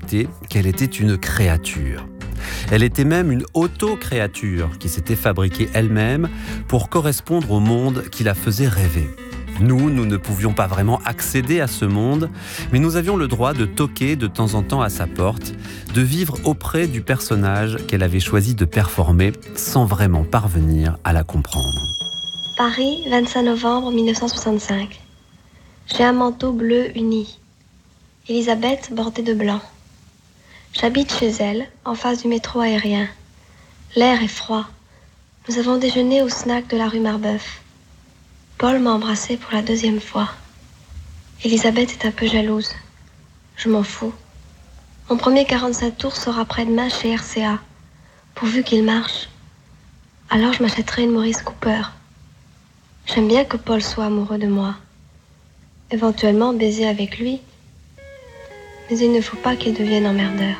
accepté qu'elle était une créature. Elle était même une auto-créature qui s'était fabriquée elle-même pour correspondre au monde qui la faisait rêver. Nous ne pouvions pas vraiment accéder à ce monde, mais nous avions le droit de toquer de temps en temps à sa porte, de vivre auprès du personnage qu'elle avait choisi de performer sans vraiment parvenir à la comprendre. Paris, 25 novembre 1965. J'ai un manteau bleu uni. Elisabeth bordée de blanc. J'habite chez elle, en face du métro aérien. L'air est froid. Nous avons déjeuné au snack de la rue Marbeuf. Paul m'a embrassée pour la 2e fois. Elisabeth est un peu jalouse. Je m'en fous. Mon premier 45 tours sera après-demain chez RCA, pourvu qu'il marche. Alors je m'achèterai une Maurice Cooper. J'aime bien que Paul soit amoureux de moi. Éventuellement baiser avec lui. Mais il ne faut pas qu'il devienne emmerdeur.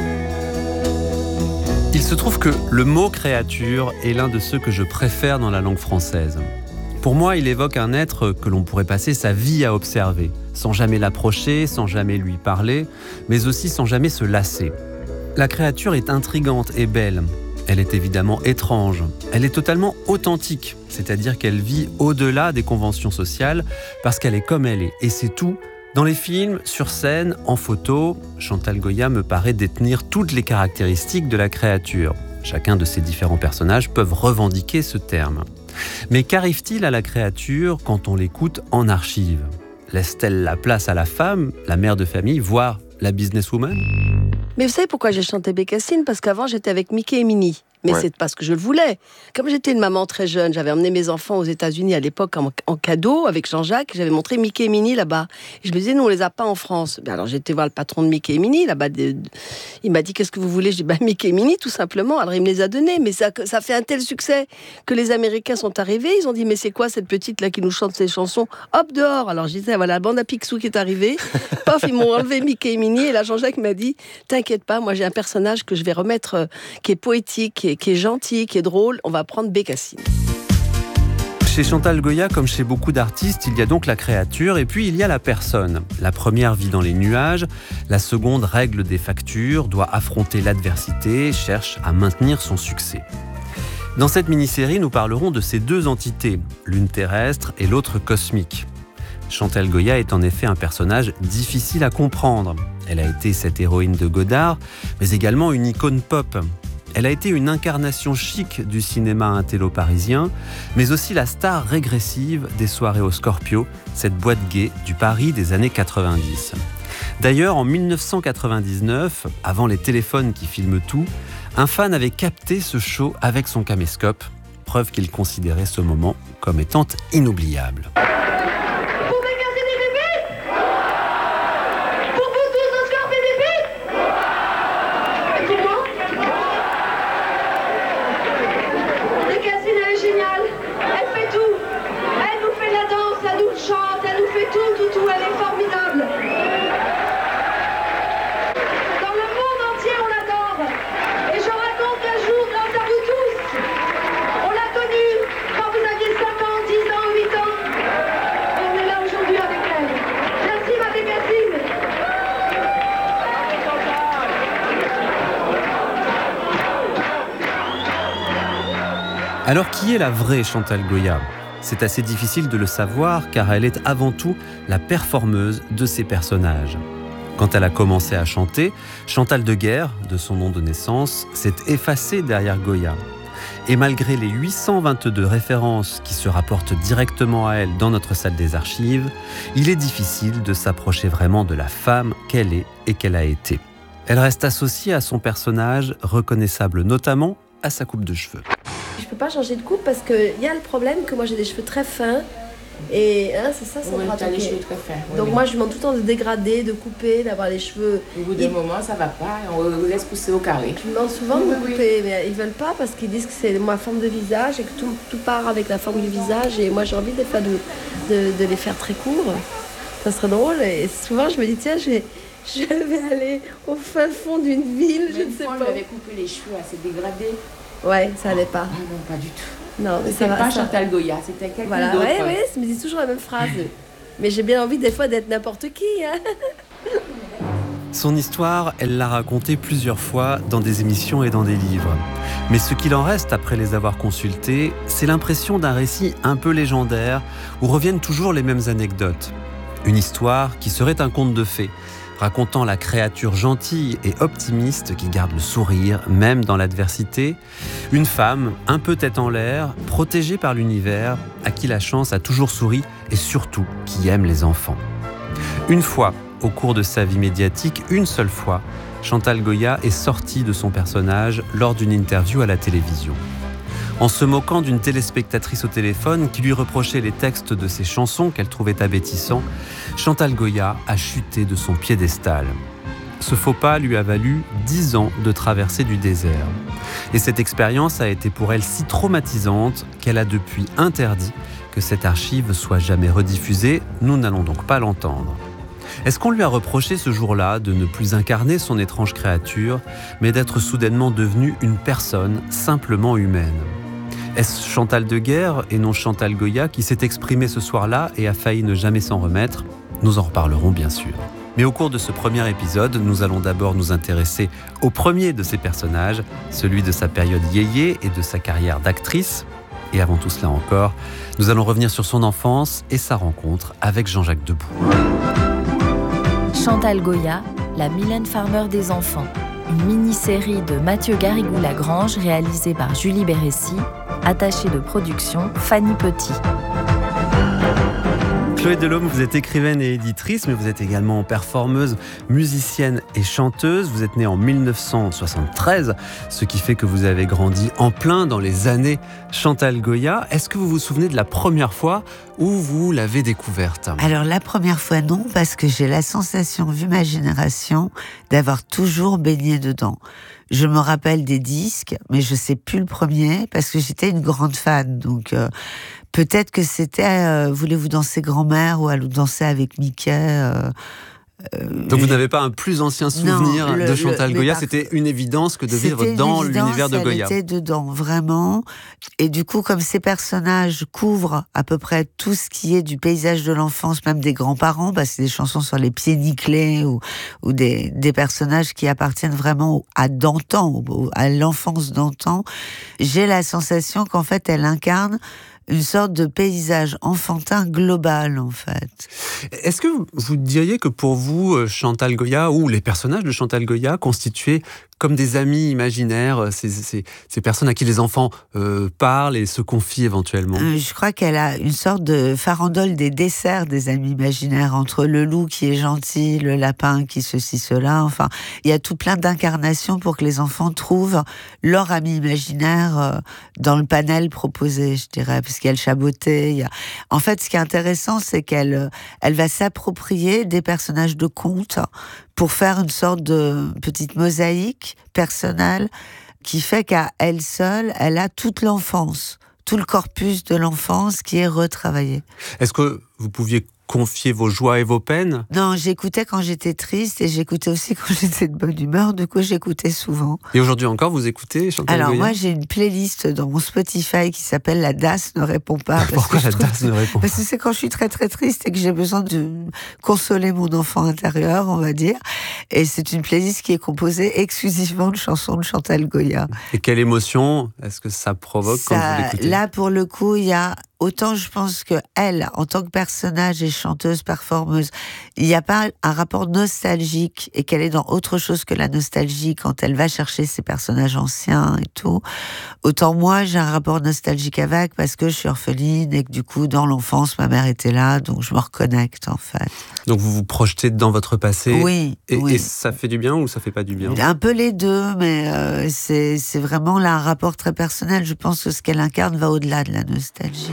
Il se trouve que le mot créature est l'un de ceux que je préfère dans la langue française. Pour moi, il évoque un être que l'on pourrait passer sa vie à observer, sans jamais l'approcher, sans jamais lui parler, mais aussi sans jamais se lasser. La créature est intrigante et belle. Elle est évidemment étrange. Elle est totalement authentique, c'est-à-dire qu'elle vit au-delà des conventions sociales parce qu'elle est comme elle est. Et c'est tout. Dans les films, sur scène, en photo, Chantal Goya me paraît détenir toutes les caractéristiques de la créature. Chacun de ces différents personnages peuvent revendiquer ce terme. Mais qu'arrive-t-il à la créature quand on l'écoute en archive ? Laisse-t-elle la place à la femme, la mère de famille, voire la businesswoman ? Mais vous savez pourquoi j'ai chanté Bécassine ? Parce qu'avant, j'étais avec Mickey et Minnie. Mais c'est parce que je le voulais. Comme j'étais une maman très jeune, j'avais emmené mes enfants aux États-Unis à l'époque en cadeau avec Jean-Jacques. J'avais montré Mickey et Minnie là-bas. Et je me disais, nous, on les a pas en France. Alors, j'ai été voir le patron de Mickey et Minnie là-bas. Il m'a dit, qu'est-ce que vous voulez ? J'ai dit, Mickey et Minnie, tout simplement. Alors, il me les a donnés. Mais ça fait un tel succès que les Américains sont arrivés. Ils ont dit, mais c'est quoi cette petite-là qui nous chante ces chansons ? Hop, dehors. Alors, je disais, voilà, la bande à Picsou qui est arrivée. Paf, ils m'ont enlevé Mickey et Minnie. Et là, Jean-Jacques m'a dit, t'inquiète pas, moi, j'ai un personnage que je vais remettre, qui est poétique, qui est gentil, qui est drôle, on va prendre Bécassine. Chez Chantal Goya, comme chez beaucoup d'artistes, il y a donc la créature et puis il y a la personne. La première vit dans les nuages, la seconde règle des factures, doit affronter l'adversité, cherche à maintenir son succès. Dans cette mini-série, nous parlerons de ces deux entités, l'une terrestre et l'autre cosmique. Chantal Goya est en effet un personnage difficile à comprendre. Elle a été cette héroïne de Godard, mais également une icône pop. Elle a été une incarnation chic du cinéma intello parisien, mais aussi la star régressive des soirées au Scorpio, cette boîte gay du Paris des années 90. D'ailleurs, en 1999, avant les téléphones qui filment tout, un fan avait capté ce show avec son caméscope, preuve qu'il considérait ce moment comme étant inoubliable. Alors qui est la vraie Chantal Goya ? C'est assez difficile de le savoir car elle est avant tout la performeuse de ses personnages. Quand elle a commencé à chanter, Chantal Deguerre, de son nom de naissance, s'est effacée derrière Goya. Et malgré les 822 références qui se rapportent directement à elle dans notre salle des archives, il est difficile de s'approcher vraiment de la femme qu'elle est et qu'elle a été. Elle reste associée à son personnage, reconnaissable notamment à sa coupe de cheveux. Je peux pas changer de coupe parce qu'il y a le problème que moi j'ai des cheveux très fins et c'est ça, ça t'as les cheveux très fins. Donc moi je demande tout le temps de dégrader, de couper, d'avoir les cheveux. Au bout d'un moment ça va pas, on vous laisse pousser au carré. Je demande souvent de me couper, mais ils veulent pas parce qu'ils disent que c'est ma forme de visage et que tout part avec la forme du visage et moi j'ai envie des fois de les faire très courts. Ça serait drôle et souvent je me dis tiens je vais aller au fin fond d'une ville, je ne sais pas. On lui avait coupé les cheveux assez dégradés. Ouais, ça allait pas. Ah non, pas du tout. Non, mais c'était pas Chantal Goya, c'était quelqu'un d'autre. Oui, je me dis toujours la même phrase. Mais j'ai bien envie des fois d'être n'importe qui. Hein. Son histoire, elle l'a racontée plusieurs fois dans des émissions et dans des livres. Mais ce qu'il en reste après les avoir consultés, c'est l'impression d'un récit un peu légendaire où reviennent toujours les mêmes anecdotes. Une histoire qui serait un conte de fées, racontant la créature gentille et optimiste qui garde le sourire, même dans l'adversité. Une femme, un peu tête en l'air, protégée par l'univers, à qui la chance a toujours souri et surtout qui aime les enfants. Une fois, au cours de sa vie médiatique, une seule fois, Chantal Goya est sortie de son personnage lors d'une interview à la télévision. En se moquant d'une téléspectatrice au téléphone qui lui reprochait les textes de ses chansons qu'elle trouvait abétissants, Chantal Goya a chuté de son piédestal. Ce faux pas lui a valu 10 ans de traversée du désert. Et cette expérience a été pour elle si traumatisante qu'elle a depuis interdit que cette archive soit jamais rediffusée. Nous n'allons donc pas l'entendre. Est-ce qu'on lui a reproché ce jour-là de ne plus incarner son étrange créature, mais d'être soudainement devenue une personne simplement humaine ? Est-ce Chantal de Guerre et non Chantal Goya qui s'est exprimée ce soir-là et a failli ne jamais s'en remettre ? Nous en reparlerons bien sûr. Mais au cours de ce premier épisode, nous allons d'abord nous intéresser au premier de ces personnages, celui de sa période yéyé et de sa carrière d'actrice. Et avant tout cela encore, nous allons revenir sur son enfance et sa rencontre avec Jean-Jacques Debout. Chantal Goya, la Mylène Farmer des enfants. Une mini-série de Mathieu Garrigou-Lagrange réalisée par Julie Bérécy, attachée de production Fanny Petit. Chloé Delhomme, vous êtes écrivaine et éditrice, mais vous êtes également performeuse, musicienne et chanteuse. Vous êtes née en 1973, ce qui fait que vous avez grandi en plein dans les années Chantal Goya. Est-ce que vous vous souvenez de la première fois où vous l'avez découverte ? Alors la première fois non, parce que j'ai la sensation, vu ma génération, d'avoir toujours baigné dedans. Je me rappelle des disques, mais je sais plus le premier, parce que j'étais une grande fan, donc... Peut-être que c'était Voulez-vous danser grand-mère ou Allons danser avec Mickey. Donc vous n'avez pas un plus ancien souvenir de Chantal Goya, c'était une évidence que de vivre dans l'univers de Goya. Elle était dedans, vraiment. Et du coup, comme ces personnages couvrent à peu près tout ce qui est du paysage de l'enfance, même des grands-parents, bah c'est des chansons sur les pieds nickelés ou des personnages qui appartiennent vraiment à d'antan, à l'enfance d'antan. J'ai la sensation qu'en fait, elle incarne une sorte de paysage enfantin global, en fait. Est-ce que vous diriez que pour vous, Chantal Goya, ou les personnages de Chantal Goya, constituaient comme des amis imaginaires, ces personnes à qui les enfants parlent et se confient éventuellement ? Je crois qu'elle a une sorte de farandole des desserts des amis imaginaires, entre le loup qui est gentil, le lapin qui ceci, cela. Enfin, il y a tout plein d'incarnations pour que les enfants trouvent leur ami imaginaire dans le panel proposé, je dirais, parce qu'il y a le chaboté. En fait, ce qui est intéressant, c'est qu'elle va s'approprier des personnages de contes pour faire une sorte de petite mosaïque personnelle qui fait qu'à elle seule, elle a toute l'enfance, tout le corpus de l'enfance qui est retravaillé. Est-ce que vous pouviez confier vos joies et vos peines ? Non, j'écoutais quand j'étais triste et j'écoutais aussi quand j'étais de bonne humeur. Du coup, j'écoutais souvent. Et aujourd'hui encore, vous écoutez Chantal Goya ? Alors moi, j'ai une playlist dans mon Spotify qui s'appelle La DAS ne répond pas. Pourquoi la DAS ne répond pas ? Parce que c'est quand je suis très très triste et que j'ai besoin de consoler mon enfant intérieur, on va dire. Et c'est une playlist qui est composée exclusivement de chansons de Chantal Goya. Et quelle émotion est-ce que ça provoque quand vous l'écoutez ? Là, pour le coup, il y a... Autant je pense que elle, en tant que personnage et chanteuse, performeuse, il n'y a pas un rapport nostalgique et qu'elle est dans autre chose que la nostalgie quand elle va chercher ses personnages anciens et tout. Autant moi, j'ai un rapport nostalgique avec parce que je suis orpheline et que du coup, dans l'enfance, ma mère était là, donc je me reconnecte en fait. Donc vous vous projetez dans votre passé ? Oui. Et ça fait du bien ou ça fait pas du bien ? Un peu les deux, mais c'est vraiment là un rapport très personnel. Je pense que ce qu'elle incarne va au-delà de la nostalgie.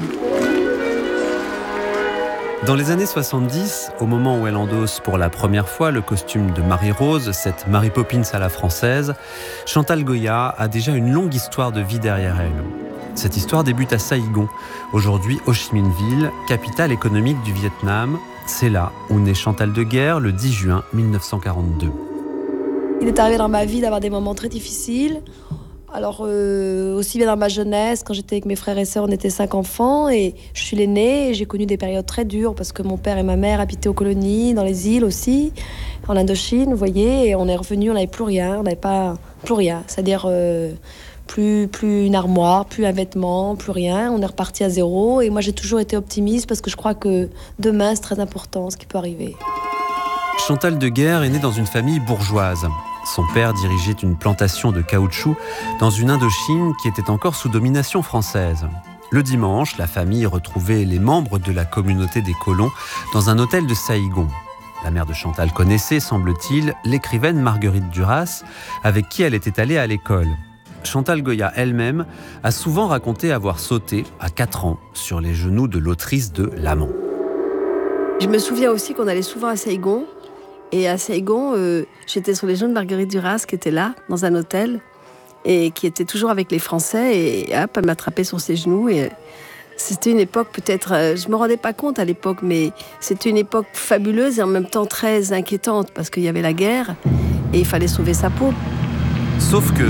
Dans les années 70, au moment où elle endosse pour la première fois le costume de Marie-Rose, cette Mary Poppins à la française, Chantal Goya a déjà une longue histoire de vie derrière elle. Cette histoire débute à Saïgon, aujourd'hui Ho Chi Minh Ville, capitale économique du Vietnam. C'est là où naît Chantal de Guerre le 10 juin 1942. Il est arrivé dans ma vie d'avoir des moments très difficiles. Alors, aussi bien dans ma jeunesse, quand j'étais avec mes frères et sœurs, on était 5 enfants et je suis l'aînée et j'ai connu des périodes très dures parce que mon père et ma mère habitaient aux colonies, dans les îles aussi. en Indochine, vous voyez, et on est revenu, on n'avait plus rien, on n'avait pas plus rien, c'est-à-dire plus une armoire, plus un vêtement, plus rien, on est reparti à zéro, et moi j'ai toujours été optimiste parce que je crois que demain c'est très important ce qui peut arriver. Chantal de Guerre est née dans une famille bourgeoise. Son père dirigeait une plantation de caoutchouc dans une Indochine qui était encore sous domination française. Le dimanche, la famille retrouvait les membres de la communauté des colons dans un hôtel de Saïgon. La mère de Chantal connaissait, semble-t-il, l'écrivaine Marguerite Duras, avec qui elle était allée à l'école. Chantal Goya elle-même a souvent raconté avoir sauté, à 4 ans, sur les genoux de l'autrice de L'Amant. Je me souviens aussi qu'on allait souvent à Saïgon. Et à Saïgon, j'étais sur les genoux de Marguerite Duras, qui était là, dans un hôtel, et qui était toujours avec les Français. Et hop, elle m'attrapait sur ses genoux. Et c'était une époque peut-être... je ne me rendais pas compte à l'époque, mais c'était une époque fabuleuse et en même temps très inquiétante, parce qu'il y avait la guerre et il fallait sauver sa peau. Sauf que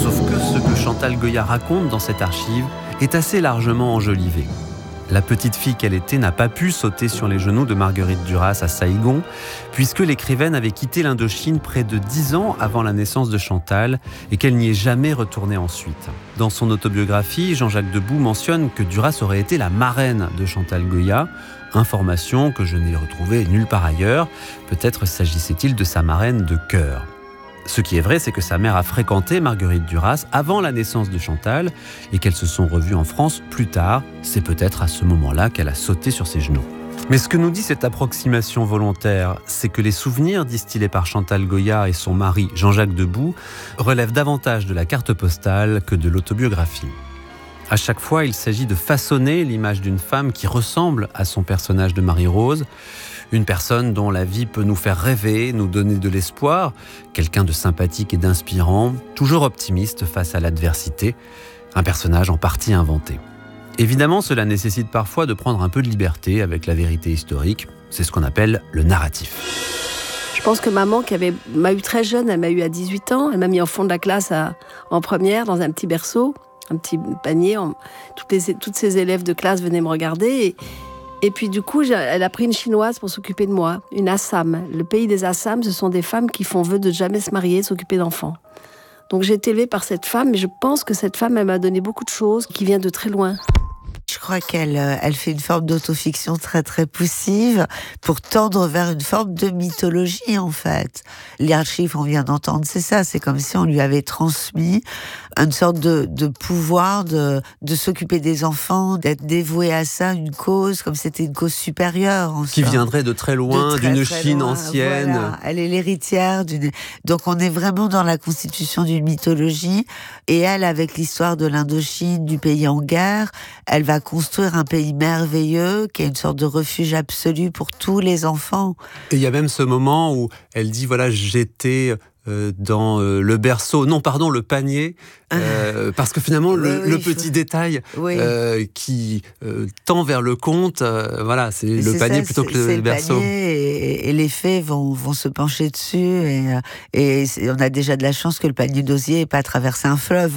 ce que Chantal Goya raconte dans cette archive est assez largement enjolivé. La petite fille qu'elle était n'a pas pu sauter sur les genoux de Marguerite Duras à Saïgon, puisque l'écrivaine avait quitté l'Indochine près de 10 ans avant la naissance de Chantal et qu'elle n'y est jamais retournée ensuite. Dans son autobiographie, Jean-Jacques Debout mentionne que Duras aurait été la marraine de Chantal Goya, information que je n'ai retrouvée nulle part ailleurs. Peut-être s'agissait-il de sa marraine de cœur. Ce qui est vrai, c'est que sa mère a fréquenté Marguerite Duras avant la naissance de Chantal et qu'elles se sont revues en France plus tard. C'est peut-être à ce moment-là qu'elle a sauté sur ses genoux. Mais ce que nous dit cette approximation volontaire, c'est que les souvenirs distillés par Chantal Goya et son mari Jean-Jacques Debout relèvent davantage de la carte postale que de l'autobiographie. À chaque fois, il s'agit de façonner l'image d'une femme qui ressemble à son personnage de Marie-Rose, une personne dont la vie peut nous faire rêver, nous donner de l'espoir, quelqu'un de sympathique et d'inspirant, toujours optimiste face à l'adversité, un personnage en partie inventé. Évidemment, cela nécessite parfois de prendre un peu de liberté avec la vérité historique, c'est ce qu'on appelle le narratif. Je pense que maman, qui m'a eu très jeune, elle m'a eu à 18 ans, elle m'a mis en fond de la classe en première, dans un petit berceau, un petit panier, toutes ses élèves de classe venaient me regarder et puis du coup, elle a pris une chinoise pour s'occuper de moi, une Assam. Le pays des Assam, ce sont des femmes qui font vœu de jamais se marier, s'occuper d'enfants. Donc j'ai été élevée par cette femme, mais je pense que cette femme, elle m'a donné beaucoup de choses qui viennent de très loin. Je crois qu'elle fait une forme d'autofiction très très poussive pour tendre vers une forme de mythologie en fait. Les archives qu'on vient d'entendre, c'est ça, c'est comme si on lui avait transmis une sorte de pouvoir de s'occuper des enfants, d'être dévoué à ça, une cause, comme c'était une cause supérieure. Qui viendrait de très loin, d'une Chine ancienne. Voilà. Elle est l'héritière d'une... Donc on est vraiment dans la constitution d'une mythologie et elle, avec l'histoire de l'Indochine, du pays en guerre, elle va construire un pays merveilleux qui est une sorte de refuge absolu pour tous les enfants. Et il y a même ce moment où elle dit, voilà, j'étais dans le berceau, non pardon, le panier, parce que finalement le petit détail qui tend vers le conte, voilà, c'est le panier plutôt que le berceau. Et les fées vont se pencher dessus et on a déjà de la chance que le panier d'osier n'ait pas traversé un fleuve.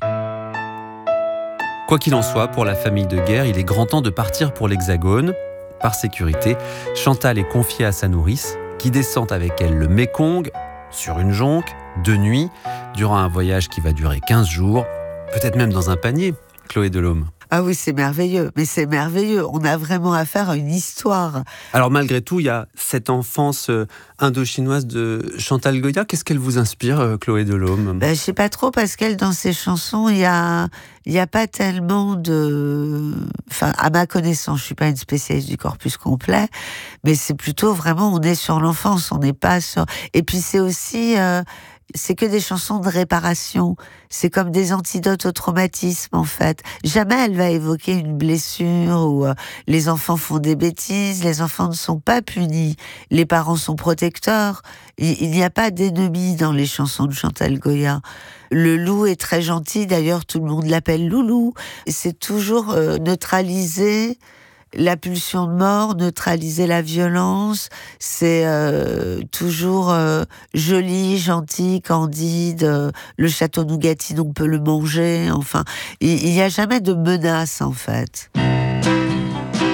Quoi qu'il en soit, pour la famille de Guerre, il est grand temps de partir pour l'Hexagone. Par sécurité, Chantal est confiée à sa nourrice, qui descend avec elle le Mékong, sur une jonque, de nuit, durant un voyage qui va durer 15 jours, peut-être même dans un panier, Chloé Delhomme. Ah oui, c'est merveilleux, mais c'est merveilleux. On a vraiment affaire à une histoire. Alors malgré tout, il y a cette enfance indo-chinoise de Chantal Goya. Qu'est-ce qu'elle vous inspire, Chloé Delhomme ? Je sais pas trop, parce qu'elle, dans ses chansons, il y a pas tellement de... Enfin, à ma connaissance, je suis pas une spécialiste du corpus complet, mais c'est plutôt vraiment, on est sur l'enfance, on n'est pas sur... Et puis c'est aussi... c'est que des chansons de réparation. C'est comme des antidotes au traumatisme, en fait. Jamais elle va évoquer une blessure où les enfants font des bêtises, les enfants ne sont pas punis, les parents sont protecteurs. Il n'y a pas d'ennemis dans les chansons de Chantal Goya. Le loup est très gentil, d'ailleurs tout le monde l'appelle Loulou. C'est toujours neutralisé. La pulsion de mort, neutraliser la violence, c'est toujours joli, gentil, candide. Le château nougatine, on peut le manger. Enfin, il n'y a jamais de menace en fait.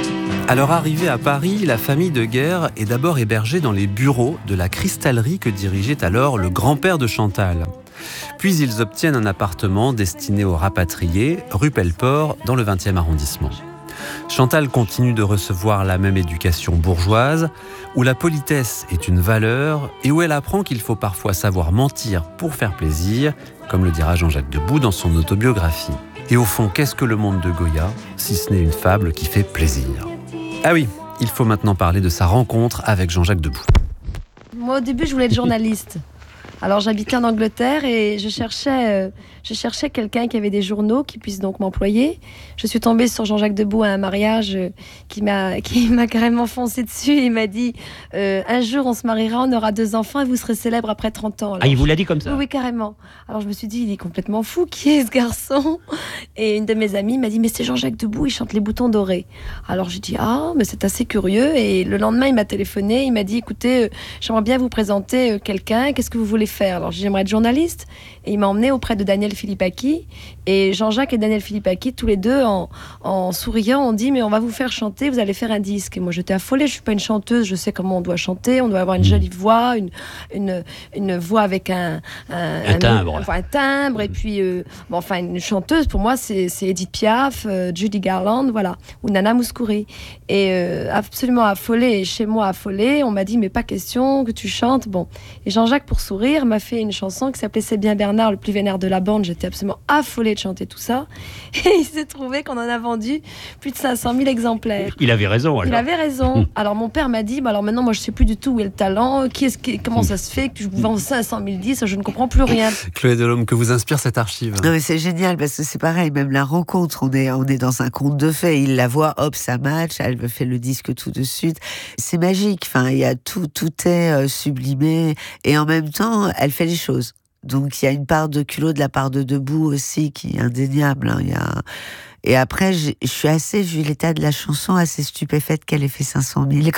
À leur arrivée à Paris, la famille de Guerre est d'abord hébergée dans les bureaux de la cristallerie que dirigeait alors le grand-père de Chantal. Puis ils obtiennent un appartement destiné aux rapatriés, rue Pelleport, dans le 20e arrondissement. Chantal continue de recevoir la même éducation bourgeoise, où la politesse est une valeur et où elle apprend qu'il faut parfois savoir mentir pour faire plaisir, comme le dira Jean-Jacques Debout dans son autobiographie. Et au fond, qu'est-ce que le monde de Goya, si ce n'est une fable qui fait plaisir ? Ah oui, il faut maintenant parler de sa rencontre avec Jean-Jacques Debout. Moi, au début, je voulais être journaliste. Alors, j'habitais en Angleterre et je cherchais quelqu'un qui avait des journaux qui puisse donc m'employer. Je suis tombée sur Jean-Jacques Debout à un mariage qui m'a carrément foncé dessus. Il m'a dit un jour, on se mariera, on aura 2 enfants et vous serez célèbre après 30 ans. Alors, il vous l'a dit comme ça ? Oui, carrément. Alors, je me suis dit, il est complètement fou. Qui est ce garçon ? Et une de mes amies m'a dit, mais c'est Jean-Jacques Debout, il chante Les Boutons Dorés. Alors, j'ai dit, ah, mais c'est assez curieux. Et le lendemain, il m'a téléphoné. Il m'a dit, écoutez, j'aimerais bien vous présenter quelqu'un. Qu'est-ce que vous voulez faire ? Alors, j'aimerais être journaliste. Et il m'a emmené auprès de Daniel Philippaki. Et Jean-Jacques et Daniel Philippaki, tous les deux, en souriant, ont dit, mais on va vous faire chanter, vous allez faire un disque. Et moi, j'étais affolée. Je suis pas une chanteuse. Je sais comment on doit chanter. On doit avoir une jolie voix, une voix avec un timbre. Et puis, une chanteuse, pour moi, c'est Edith Piaf, Judy Garland, voilà, ou Nana Mouskouri. Et absolument affolée. Et chez moi, affolée, on m'a dit, mais pas question que tu chantes. Bon. Et Jean-Jacques, pour sourire, m'a fait une chanson qui s'appelait C'est bien Bernard, le plus vénère de la bande. J'étais absolument affolée de chanter tout ça. Et il s'est trouvé qu'on en a vendu plus de 500 000 exemplaires. Il avait raison, alors. Il avait raison. Alors, mon père m'a dit, alors maintenant, moi, je sais plus du tout où est le talent. Comment ça se fait que je vends 500 000 disques ? Je ne comprends plus rien. Chloé Delhomme, que vous inspire cette archive ? Non, mais c'est génial parce que c'est pareil, même la rencontre, on est dans un conte de fées. Il la voit, hop, ça match, elle fait le disque tout de suite. C'est magique. Enfin, il y a tout est sublimé et en même temps, elle fait les choses. Donc il y a une part de culot de la part de Debout aussi qui est indéniable. Et après, je suis assez, vu l'état de la chanson, assez stupéfaite qu'elle ait fait 500 000.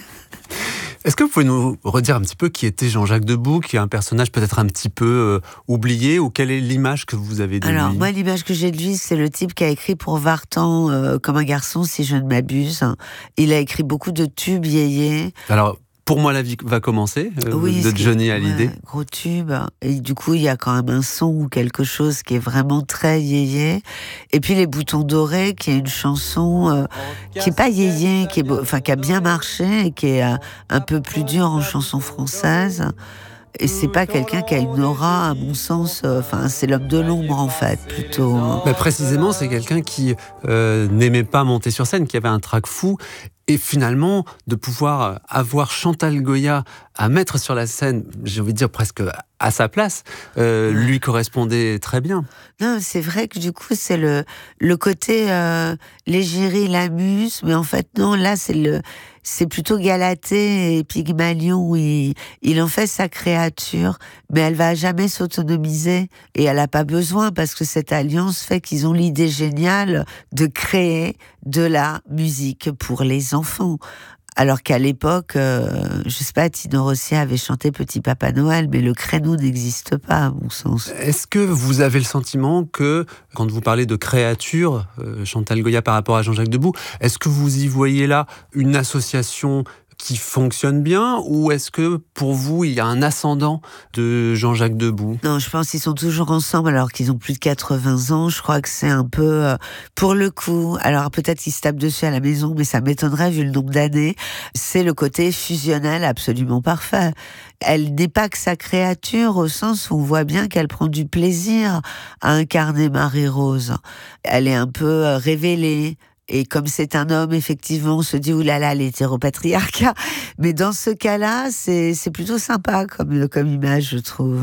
Est-ce que vous pouvez nous redire un petit peu qui était Jean-Jacques Debout, qui est un personnage peut-être un petit peu oublié, ou quelle est l'image que vous avez de lui ? Alors moi, l'image que j'ai de lui, c'est le type qui a écrit pour Vartan comme un garçon, si je ne m'abuse. Il a écrit beaucoup de tubes yéyés. Alors, Pour moi, la vie va commencer, de Johnny Hallyday. Ouais, gros tube. Et du coup, il y a quand même un son ou quelque chose qui est vraiment très yéyé. Et puis Les Boutons Dorés, qui est une chanson qui est pas yéyé, qui a bien marché et qui est un peu plus dure en chanson française. Et c'est pas quelqu'un qui a une aura, à mon sens. C'est l'homme de l'ombre, en fait, plutôt. Mais précisément, c'est quelqu'un qui n'aimait pas monter sur scène, qui avait un trac fou. Et finalement, de pouvoir avoir Chantal Goya à mettre sur la scène, j'ai envie de dire presque à sa place, lui correspondait très bien. Non, c'est vrai que du coup, c'est le côté l'égérie, la muse, mais en fait, non, là, c'est plutôt Galatée et Pygmalion où il en fait sa créature, mais elle va jamais s'autonomiser et elle a pas besoin parce que cette alliance fait qu'ils ont l'idée géniale de créer de la musique pour les enfants. Alors qu'à l'époque, je sais pas, Tino Rossi avait chanté Petit Papa Noël, mais le créneau n'existe pas, à mon sens. Est-ce que vous avez le sentiment que, quand vous parlez de créature, Chantal Goya par rapport à Jean-Jacques Debout, est-ce que vous y voyez là une association qui fonctionne bien, ou est-ce que pour vous il y a un ascendant de Jean-Jacques Debout ? Non, je pense qu'ils sont toujours ensemble alors qu'ils ont plus de 80 ans. Je crois que c'est un peu pour le coup, alors peut-être qu'ils se tapent dessus à la maison, mais ça m'étonnerait vu le nombre d'années. C'est le côté fusionnel absolument parfait. Elle n'est pas que sa créature au sens où on voit bien qu'elle prend du plaisir à incarner Marie-Rose. Elle est un peu révélée. Et comme c'est un homme, effectivement, on se dit oulala, l'hétéropatriarcat. Mais dans ce cas-là, c'est plutôt sympa comme image, je trouve.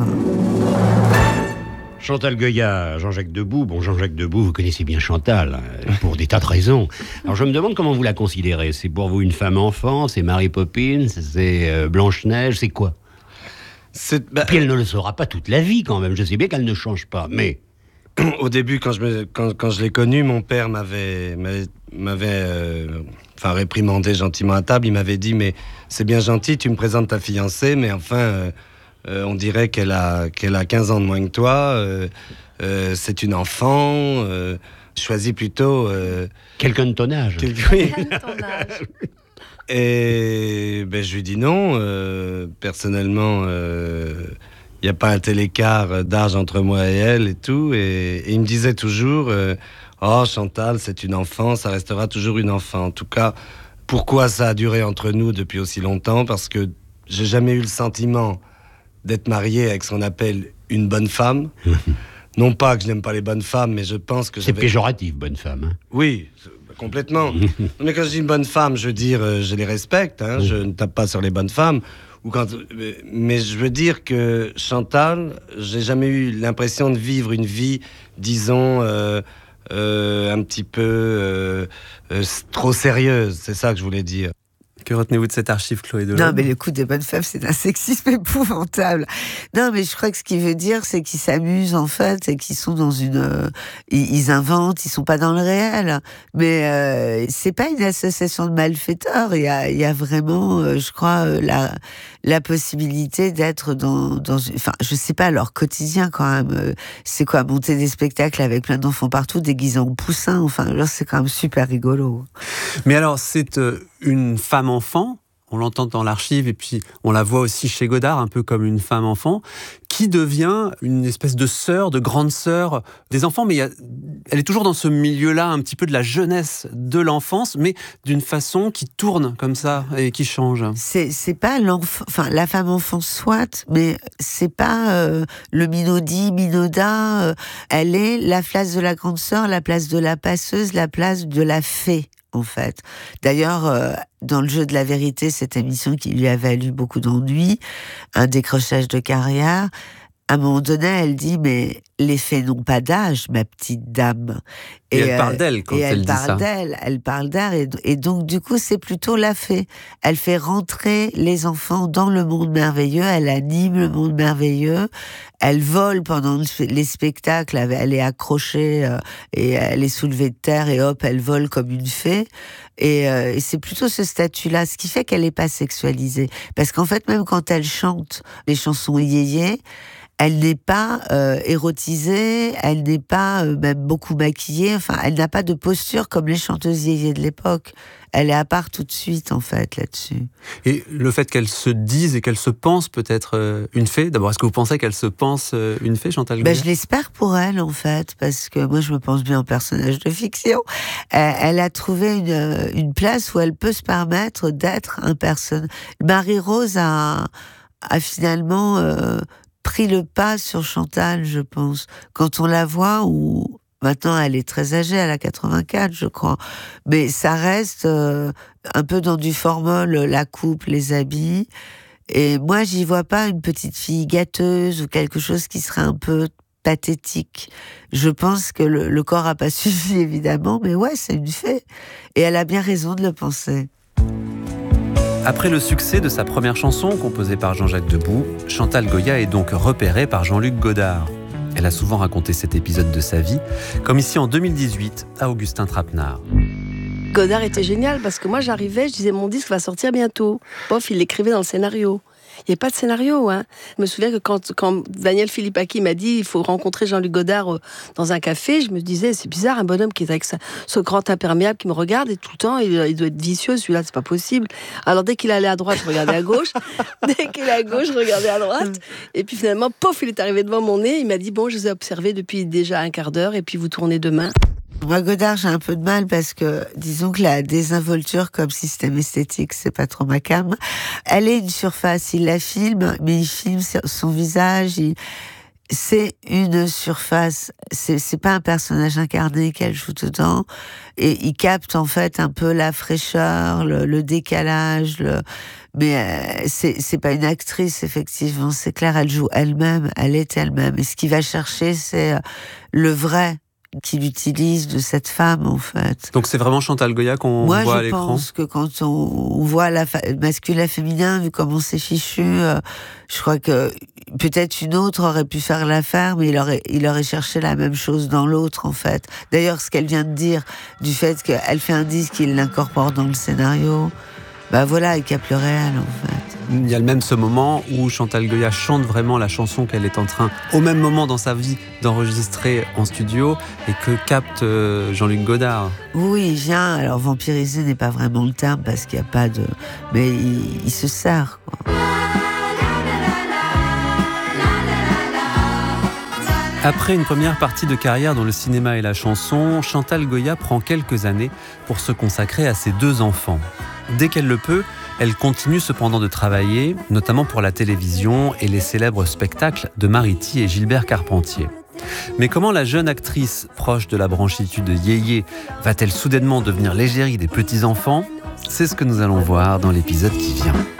Chantal Goya, Jean-Jacques Debout. Bon, Jean-Jacques Debout, vous connaissez bien Chantal, pour des tas de raisons. Alors je me demande comment vous la considérez. C'est pour vous une femme enfant, c'est Mary Poppins, c'est Blanche-Neige, c'est quoi ? Puis elle ne le saura pas toute la vie quand même. Je sais bien qu'elle ne change pas, mais... Au début, quand je l'ai connue, mon père m'avait réprimandé gentiment à table. Il m'avait dit, mais c'est bien gentil, tu me présentes ta fiancée, mais enfin, on dirait qu'elle a 15 ans de moins que toi, c'est une enfant, Je choisis plutôt... quelqu'un de ton âge. Oui. Et je lui dis non. Personnellement, il n'y a pas un tel écart d'âge entre moi et elle et tout. Et il me disait toujours, oh Chantal, c'est une enfant, ça restera toujours une enfant. En tout cas, pourquoi ça a duré entre nous depuis aussi longtemps ? Parce que j'ai jamais eu le sentiment d'être marié avec ce qu'on appelle une bonne femme. Non pas que je n'aime pas les bonnes femmes, mais je pense que... C'est péjoratif, bonne femme. Hein. Oui, complètement. Mais quand je dis une bonne femme, je veux dire, je les respecte. Hein, je ne tape pas sur les bonnes femmes. Mais je veux dire que Chantal, j'ai jamais eu l'impression de vivre une vie, disons, un petit peu trop sérieuse. C'est ça que je voulais dire. Que retenez-vous de cette archive, Chloé Delhomme ? Non, mais le coup des bonnes femmes, c'est un sexisme épouvantable. Non, mais je crois que ce qu'il veut dire, c'est qu'ils s'amusent, en fait, et qu'ils sont dans une... ils inventent, ils sont pas dans le réel. Mais c'est pas une association de malfaiteurs. Il y a vraiment, je crois, la possibilité d'être dans enfin, je sais pas, leur quotidien, quand même. C'est quoi, monter des spectacles avec plein d'enfants partout, déguisés en poussins. Enfin, c'est quand même super rigolo. Mais alors, c'est une femme-enfant, on l'entend dans l'archive, et puis on la voit aussi chez Godard, un peu comme une femme-enfant, qui devient une espèce de sœur, de grande sœur des enfants, mais elle est toujours dans ce milieu-là, un petit peu de la jeunesse, de l'enfance, mais d'une façon qui tourne comme ça, et qui change. C'est pas la femme-enfant soit, mais c'est pas le minaudit, elle est la place de la grande sœur, la place de la passeuse, la place de la fée. En fait. D'ailleurs, dans le jeu de la vérité, cette émission qui lui a valu beaucoup d'ennuis, un décrochage de carrière, à un moment donné, elle dit, mais les fées n'ont pas d'âge, ma petite dame. Et elle parle d'elle quand elle dit ça. Elle parle d'elle, et donc du coup, c'est plutôt la fée. Elle fait rentrer les enfants dans le monde merveilleux, elle anime le monde merveilleux, elle vole pendant les spectacles, elle est accrochée et elle est soulevée de terre, et hop, elle vole comme une fée. Et c'est plutôt ce statut-là, ce qui fait qu'elle n'est pas sexualisée. Parce qu'en fait, même quand elle chante les chansons yéyé, elle n'est pas érotisée, elle n'est pas même beaucoup maquillée, enfin, elle n'a pas de posture comme les chanteuses yéyé de l'époque. Elle est à part tout de suite, en fait, là-dessus. Et le fait qu'elle se dise et qu'elle se pense peut-être une fée, d'abord, est-ce que vous pensez qu'elle se pense une fée, Chantal Goya ? Je l'espère pour elle, en fait, parce que moi, je me pense bien en personnage de fiction. Elle a trouvé une place où elle peut se permettre d'être un personnage. Marie-Rose a finalement... pris le pas sur Chantal, je pense. Quand on la voit, maintenant elle est très âgée, elle a 84, je crois. Mais ça reste un peu dans du formol, la coupe, les habits. Et moi, j'y vois pas une petite fille gâteuse ou quelque chose qui serait un peu pathétique. Je pense que le corps a pas suffi, évidemment, mais ouais, c'est une fée. Et elle a bien raison de le penser. Après le succès de sa première chanson, composée par Jean-Jacques Debout, Chantal Goya est donc repérée par Jean-Luc Godard. Elle a souvent raconté cet épisode de sa vie, comme ici en 2018 à Augustin Trapenard. Godard était génial parce que moi j'arrivais, je disais mon disque va sortir bientôt. Pof, il l'écrivait dans le scénario. Il n'y a pas de scénario. Hein. Je me souviens que quand Daniel Philippaki m'a dit il faut rencontrer Jean-Luc Godard dans un café, je me disais c'est bizarre, un bonhomme qui est avec ce grand imperméable qui me regarde et tout le temps, il doit être vicieux, celui-là, c'est pas possible. Alors dès qu'il allait à droite, je regardais à gauche. Dès qu'il est à gauche, je regardais à droite. Et puis finalement, pof, il est arrivé devant mon nez. Il m'a dit bon, je vous ai observé depuis déjà un quart d'heure et puis vous tournez demain. Moi, Godard, j'ai un peu de mal parce que, disons que la désinvolture comme système esthétique, c'est pas trop ma came. Elle est une surface, il la filme, mais il filme son visage, c'est une surface, c'est pas un personnage incarné qu'elle joue dedans, et il capte en fait un peu la fraîcheur, le décalage, mais c'est pas une actrice, effectivement, c'est clair, elle joue elle-même, elle est elle-même, et ce qu'il va chercher, c'est le vrai qu'il utilise de cette femme, en fait. Donc c'est vraiment Chantal Goya qu'on voit à l'écran. Moi, je pense que quand on voit masculin, féminin, vu comment c'est fichu, je crois que peut-être une autre aurait pu faire l'affaire, mais il aurait cherché la même chose dans l'autre, en fait. D'ailleurs, ce qu'elle vient de dire, du fait qu'elle fait un disque, il l'incorpore dans le scénario, voilà, et Cap le Réel, en fait. Il y a même ce moment où Chantal Goya chante vraiment la chanson qu'elle est en train, au même moment dans sa vie, d'enregistrer en studio et que capte Jean-Luc Godard. Oui, il vient. Alors, vampiriser n'est pas vraiment le terme parce qu'il n'y a pas de... Mais il se sert, quoi. Après une première partie de carrière dans le cinéma et la chanson, Chantal Goya prend quelques années pour se consacrer à ses 2 enfants. Dès qu'elle le peut, elle continue cependant de travailler, notamment pour la télévision et les célèbres spectacles de Marity et Gilbert Carpentier. Mais comment la jeune actrice, proche de la branchitude de Yéyé, va-t-elle soudainement devenir l'égérie des petits-enfants ? C'est ce que nous allons voir dans l'épisode qui vient.